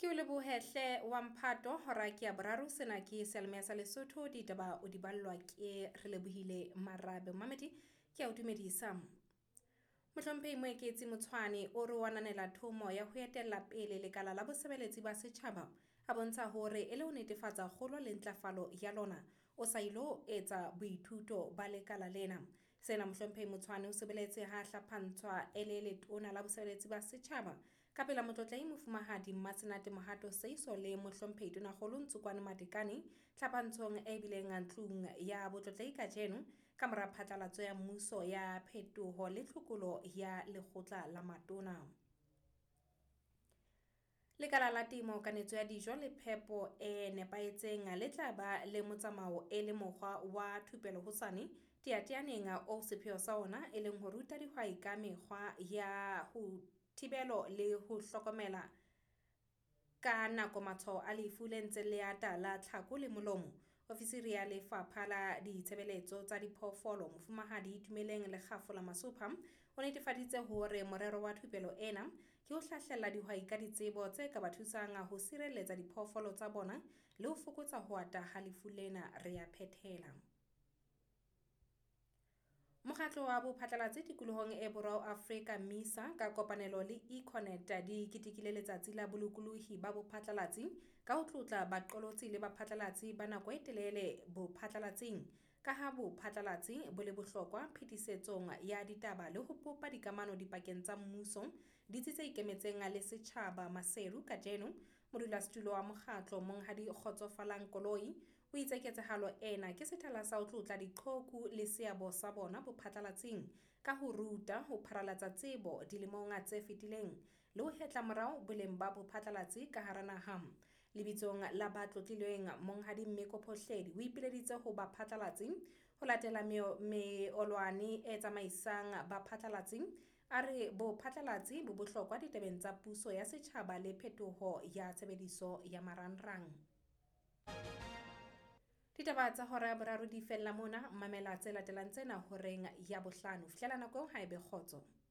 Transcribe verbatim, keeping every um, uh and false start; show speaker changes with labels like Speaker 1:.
Speaker 1: Ke o lebohehle wa Mphato hora ke ya boraro sena ke Selma sa Lesotho ditaba o di ballwa ke re lebohile Marabe Mamedi ke a o dumedisa. Mohlomphehi Moeketsi Motshwane o re wananela thomo ya ho etella pele lekala la bosebeletsi ba setjhaba a bontsha hore e le ho netefatsa kgolo le ntlafalo ya lona o sa ilo etsa boithuto ba lekala lena. Sena Mohlomphehi Motshwane o sebeletse ha hlaphantshwa e le letona la bosebeletsi ba setjhaba ka pela motlotlehi Mofumahadi Mmasenate Mohato Seiso le Mohlomphehi Tonakgolo Ntsukwane Madikane tlhaphantshong e bileng ntlong ya botlotlehi kajeno ka mora phatlalatso ya mmuso ya phetoho le tlhokolo ya lekgotla la matona. Lekala la temo kanetso ya dijo le phepo e nepahetseng le tla ba le motsamao e le mokgwa wa thupelo hosane teateaneng o sepheo sa ona e leng ho ruta dihwai ka mekgwa ya ho thibelo le ho hlokomela ka nako matshwao a lefu le ntse le ata la tlhako le molomo. Ofisiri ya Lefapha la Ditshebeletso tsa Diphoofolo Mofumahadi Itumeleng Lekgafo la Masopha o netefaditse hore morero wa thupelo ena ke ho hlahlella dihwai ka ditsebo tse ka ba thusang ho sireletsa diphoofolo tsa bona le ho fokotsa ho ata ha lefu lena re a phethela. Mokgatlo wa bophatlalatsi tikolohong e Borwa Afrika MISA ka kopanelo le Econet di ketekile letsatsi la bolokolohi ba bophatlalatsi ka ho tlotla baqolotsi le baphatlalatsi ba nako e telele bophatlalatsing ka ha bophatlalatsi bo le bohlokwa phetisetsong ya ditaba le ho bopa dikamano dipakeng tsa mmuso ditsi tse ikemetseng le setjhaba. Maseru kajeno modulasetulo wa mokgatlo Monghadi Kgotsofalang Koloi o itse ketsahalo ena ke sethala sa ho tlotla diqhoku le seabo sa bona bophatlalatsing ka ho ruta ho pharalatsa tsebo dilemong tse fetileng le ho hetla morao boleng ba bophatlalatsi ka hara naha. Lebitsong la ba tlotlilweng Monghadi Mmeko Phohledi o ipileditse ho baphatlalatsi ho latela meolwane e tsamaisang baphatlalatsi a re bophatlalatsi bo bohlokwa ditabeng tsa puso ya setjhaba le phetoho ya tshebediso ya marangrang. Ditaba tsa hora ya boraro di fella mona, mamela tse latelang tsena horeng ya bohlano fihlela nako eo haebe kgotso.